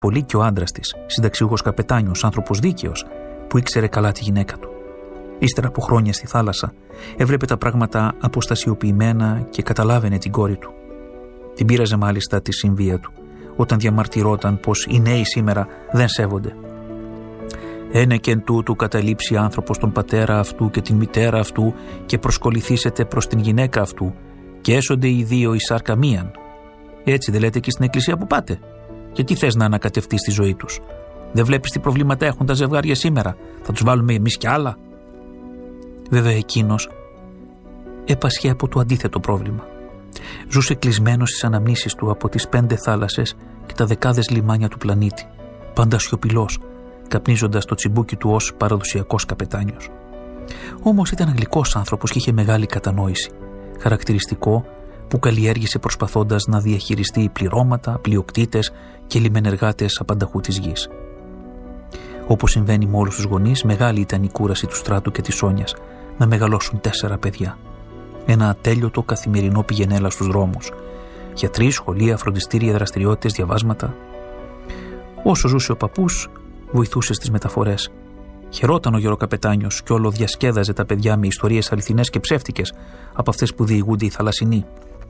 πολύ και ο άντρας της, συνταξιούχος καπετάνιος, άνθρωπος δίκαιος, που ήξερε καλά τη γυναίκα του. Ύστερα από χρόνια στη θάλασσα, έβλεπε τα πράγματα αποστασιοποιημένα και καταλάβαινε την κόρη του. Την πείραζε μάλιστα τη συμβία του, όταν διαμαρτυρόταν πως οι νέοι σήμερα δεν σέβονται. «Ένε και εν τούτου καταλήψει άνθρωπος τον πατέρα αυτού και την μητέρα αυτού και προσκοληθήσετε προς την γυναίκα αυτού και έσονται οι δύο εις σάρκα μίαν». Έτσι δεν λέτε και στην εκκλησία που πάτε? Γιατί θες να ανακατευτείς τη ζωή τους? Δεν βλέπεις τι προβλήματα έχουν τα ζευγάρια σήμερα? Θα τους βάλουμε εμείς κι άλλα? Βέβαια εκείνος έπασχε από το αντίθετο πρόβλημα. Ζούσε κλεισμένος στις αναμνήσεις του από τις 5 θάλασσες και τα δεκάδες λιμάνια του πλανήτη, πάντα σιωπηλός, καπνίζοντας το τσιμπούκι του ως παραδοσιακός καπετάνιος. Όμως ήταν γλυκός άνθρωπος και είχε μεγάλη κατανόηση, χαρακτηριστικό που καλλιέργησε προσπαθώντας να διαχειριστεί πληρώματα, πλειοκτήτες και λιμενεργάτες απανταχού της γης. Όπως συμβαίνει με όλους τους γονείς, μεγάλη ήταν η κούραση του Στράτου και της Σόνιας να μεγαλώσουν 4 παιδιά. Ένα ατέλειωτο καθημερινό πηγενέλα στους δρόμους. Γιατροί, σχολεία, φροντιστήρια, δραστηριότητες, διαβάσματα. Όσο ζούσε ο παππούς, βοηθούσε στις μεταφορές. Χαιρόταν ο γεροκαπετάνιος κι όλο διασκέδαζε τα παιδιά με ιστορίες αληθινές και ψεύτικες από αυτές που διηγούνται οι θαλασσινοί.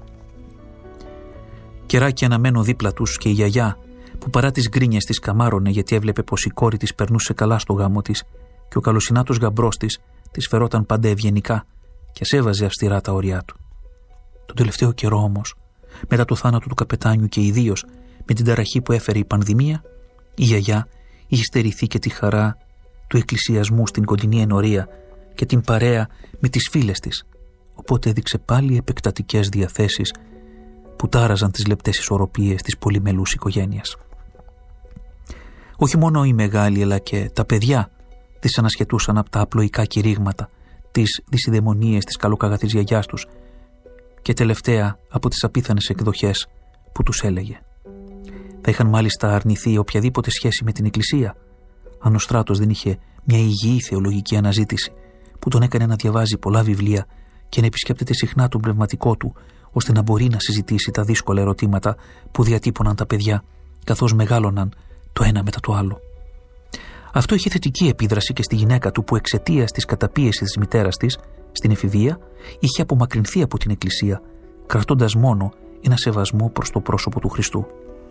Καιράκι αναμένω δίπλα τους και η γιαγιά, που παρά τις γκρίνιες της καμάρωνε γιατί έβλεπε πως η κόρη της περνούσε καλά στο γάμο της και ο καλοσυνάτος γαμπρός της φερόταν πάντα ευγενικά και σέβαζε αυστηρά τα όρια του. Τον τελευταίο καιρό όμως, μετά το θάνατο του καπετάνιου και ιδίως με την ταραχή που έφερε η πανδημία, η γιαγιά είχε στερηθεί και τη χαρά του εκκλησιασμού στην κοντινή ενορία και την παρέα με τις φίλες της, οπότε έδειξε πάλι επεκτατικές διαθέσεις που τάραζαν τις λεπτές ισορροπίες της πολυμελούς οικογένειας. Όχι μόνο οι μεγάλοι αλλά και τα παιδιά τις ανασχετούσαν από τα απλοϊκά κηρύγματα, τις δυσιδαιμονίες της καλοκαγαθής γιαγιάς τους και τελευταία από τις απίθανες εκδοχές που τους έλεγε. Θα είχαν μάλιστα αρνηθεί οποιαδήποτε σχέση με την εκκλησία αν ο Στράτος δεν είχε μια υγιή θεολογική αναζήτηση που τον έκανε να διαβάζει πολλά βιβλία και να επισκέπτεται συχνά τον πνευματικό του, ώστε να μπορεί να συζητήσει τα δύσκολα ερωτήματα που διατύπωναν τα παιδιά καθώς μεγάλωναν το ένα μετά το άλλο. Αυτό είχε θετική επίδραση και στη γυναίκα του που εξαιτίας της καταπίεσης της μητέρας της στην εφηβεία είχε απομακρυνθεί από την εκκλησία, κρατώντας μόνο ένα σεβασμό προς το πρόσωπο του Χριστού.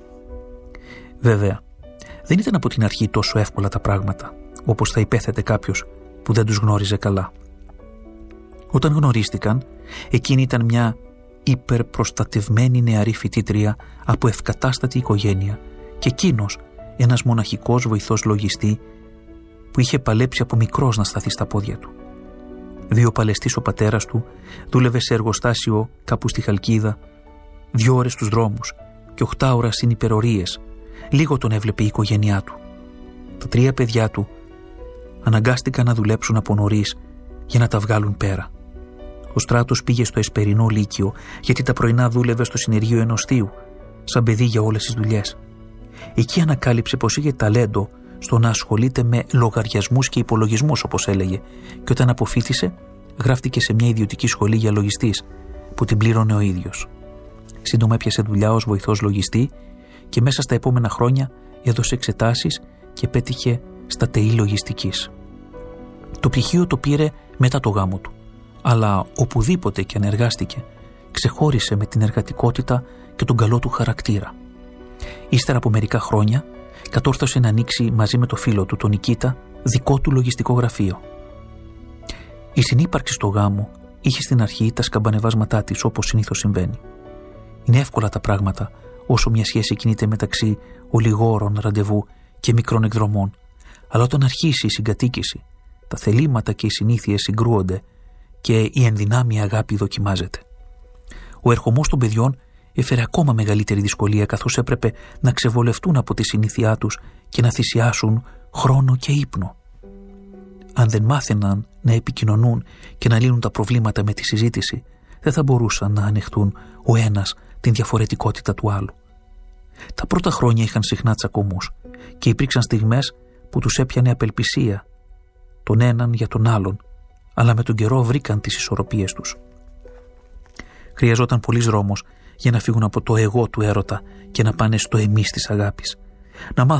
Βέβαια, δεν ήταν από την αρχή τόσο εύκολα τα πράγματα, όπως θα υπέθετε κάποιος που δεν τους γνώριζε καλά. Όταν γνωρίστηκαν, εκείνη ήταν μια υπερπροστατευμένη νεαρή φοιτήτρια από ευκατάστατη οικογένεια και εκείνος ένας μοναχικός βοηθός λογιστή που είχε παλέψει από μικρός να σταθεί στα πόδια του. Βιοπαλαιστής ο πατέρας του, δούλευε σε εργοστάσιο κάπου στη Χαλκίδα, 2 ώρες στους δρόμους και 8 ώρες στην υπερορίες. Λίγο τον έβλεπε η οικογένειά του. Τα 3 παιδιά του αναγκάστηκαν να δουλέψουν από νωρίς για να τα βγάλουν πέρα. Ο Στράτος πήγε στο Εσπερινό Λύκειο γιατί τα πρωινά δούλευε στο συνεργείο ενός θείου, σαν παιδί για όλες τις δουλειές. Εκεί ανακάλυψε πως είχε ταλέντο στο να ασχολείται με λογαριασμούς και υπολογισμούς, όπως έλεγε, και όταν αποφοίτησε, γράφτηκε σε μια ιδιωτική σχολή για λογιστής που την πλήρωνε ο ίδιος. Σύντομα έπιασε δουλειά ως βοηθός λογιστή και μέσα στα επόμενα χρόνια έδωσε εξετάσεις και πέτυχε στα ΤΕΗ λογιστικής. Το πτυχίο το πήρε μετά το γάμο του, αλλά οπουδήποτε και αν εργάστηκε, ξεχώρισε με την εργατικότητα και τον καλό του χαρακτήρα. Ύστερα από μερικά χρόνια, κατόρθωσε να ανοίξει μαζί με το φίλο του, τον Νικήτα, δικό του λογιστικό γραφείο. Η συνύπαρξη στο γάμο είχε στην αρχή τα σκαμπανεβάσματά της, όπως συνήθως συμβαίνει. Είναι εύκολα τα πράγματα όσο μια σχέση κινείται μεταξύ ολιγόρων ραντεβού και μικρών εκδρομών, αλλά όταν αρχίσει η συγκατοίκηση, τα θελήματα και οι συνήθειες συγκρούονται και η ενδυνάμει αγάπη δοκιμάζεται. Ο ερχομός των παιδιών έφερε ακόμα μεγαλύτερη δυσκολία, καθώς έπρεπε να ξεβολευτούν από τη συνήθειά τους και να θυσιάσουν χρόνο και ύπνο. Αν δεν μάθαιναν να επικοινωνούν και να λύνουν τα προβλήματα με τη συζήτηση, δεν θα μπορούσαν να ανεχτούν ο ένας την διαφορετικότητα του άλλου. Τα πρώτα χρόνια είχαν συχνά τσακωμούς και υπήρξαν στιγμές που τους έπιανε απελπισία τον έναν για τον άλλον, αλλά με τον καιρό βρήκαν τις ισορροπίες τους. Χρειαζόταν πολύς δρόμος για να φύγουν από το εγώ του έρωτα και να πάνε στο εμείς της αγάπης. να μάθουν